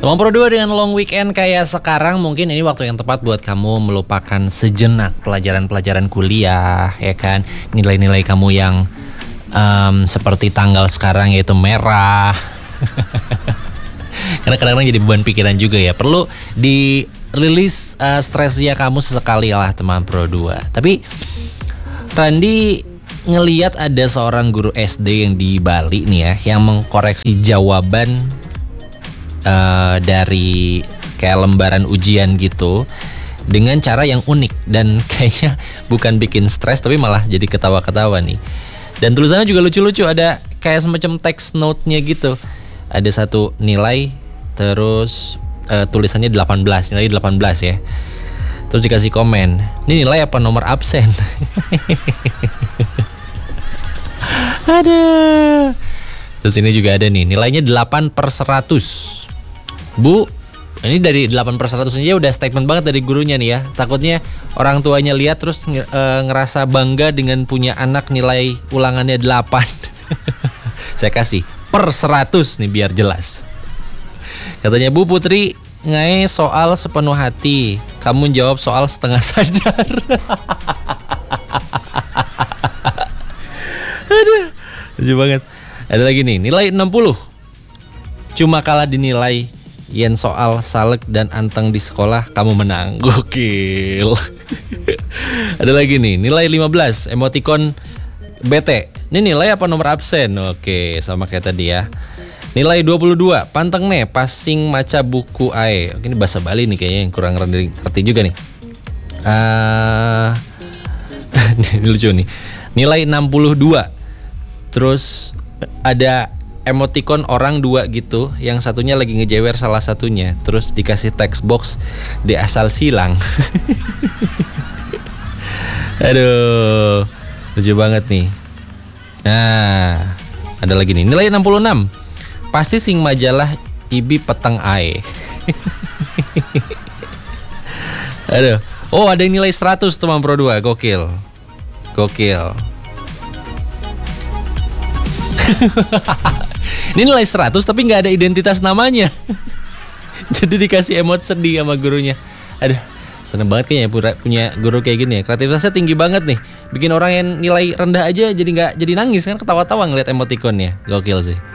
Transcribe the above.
Teman Pro 2 dengan long weekend kayak sekarang, mungkin ini waktu yang tepat buat kamu melupakan sejenak pelajaran-pelajaran kuliah, ya kan? Nilai-nilai kamu yang seperti tanggal sekarang yaitu merah. Karena kadang-kadang jadi beban pikiran juga ya. Perlu dirilis stresnya kamu sesekali lah teman Pro 2. Tapi Randi ngeliat ada seorang guru SD yang di Bali nih ya, yang mengkoreksi jawaban dari kayak lembaran ujian gitu dengan cara yang unik dan kayaknya bukan bikin stres tapi malah jadi ketawa-ketawa nih. Dan tulisannya juga lucu-lucu, ada kayak semacam text note-nya gitu. Ada satu nilai terus tulisannya 18, nilai 18 ya. Terus dikasih komen, ini nilai apa nomor absen? Aduh. Terus ini juga ada nih, nilainya 8/100. Bu, ini dari 8/100 aja udah statement banget dari gurunya nih ya. Takutnya orang tuanya lihat terus ngerasa bangga dengan punya anak nilai ulangannya 8. Saya kasih per 100 nih biar jelas. Katanya, Bu Putri ngai soal sepenuh hati, kamu jawab soal setengah sadar. Aduh, lucu banget. Ada lagi nih, nilai 60. Cuma kalah dinilai yen soal salek dan anteng di sekolah kamu menang. Gokil. Ada lagi nih, nilai 15, emoticon bete. Ini nilai apa nomor absen? Oke, sama kayak tadi ya. Nilai 22, panteng nih passing maca buku ae. Ini bahasa Bali nih kayaknya yang kurang ngerti juga nih. Ini lucu nih. Nilai 62. Terus ada emoticon orang dua gitu, yang satunya lagi ngejewer salah satunya, terus dikasih text box di asal silang. Aduh, lucu banget nih. Nah, ada lagi nih, nilai 66. Pasti sing majalah ibi peteng ae. Aduh. Oh, ada yang nilai 100 teman Pro 2, gokil. Ini nilai 100 tapi nggak ada identitas namanya. Jadi dikasih emot sedih sama gurunya. Aduh, seneng banget kayaknya punya guru kayak gini ya. Kreativitasnya tinggi banget nih. Bikin orang yang nilai rendah aja jadi nggak jadi nangis kan, ketawa-tawa ngeliat emoticonnya. Gokil sih.